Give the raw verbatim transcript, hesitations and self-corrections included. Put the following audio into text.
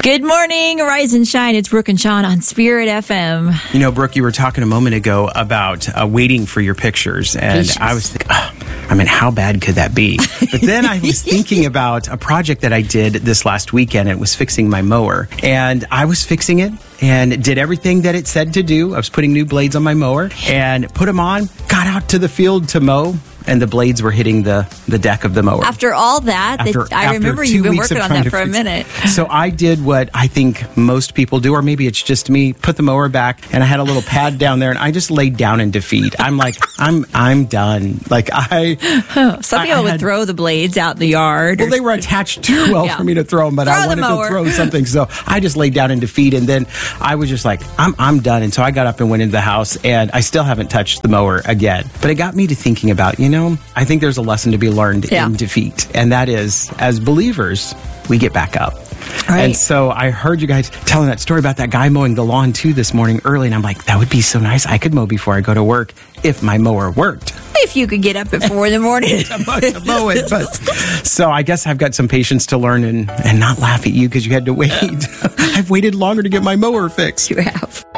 Good morning, Rise and Shine. It's Brooke and Sean on Spirit F M. You know, Brooke, you were talking a moment ago about uh, waiting for your pictures, and Patience. I was thinking, oh, I mean, how bad could that be? But then I was thinking about a project that I did this last weekend. It was fixing my mower, and I was fixing it and did everything that it said to do. I was putting new blades on my mower and put them on, got out to the field to mow, and the blades were hitting the, the deck of the mower. After all that, After- that I after remember two you've been weeks of working on trying that to for a fix- minute. So I did what I think most people do, or maybe it's just me, put the mower back, and I had a little pad down there, and I just laid down in defeat. I'm like, I'm I'm done. Like, I... Some I- people I would had- throw the blades out in the yard. Well, or- they were attached too well Yeah. for me to throw them, but Throw I the wanted mower. to throw something, so I just laid down in defeat, and then I was just like, I'm I'm done, and so I got up and went into the house, and I still haven't touched the mower again. But it got me to thinking about, you know, I think there's a lesson to be learned Yeah. in defeat, and that is, as believers, we get back up. Right. And so I heard you guys telling that story about that guy mowing the lawn too this morning early, and I'm like, that would be so nice. I could mow before I go to work if my mower worked. If you could get up at four in the morning. to mow it. But, so I guess I've got some patience to learn and, and not laugh at you because you had to wait. I've waited longer to get my mower fixed. You have.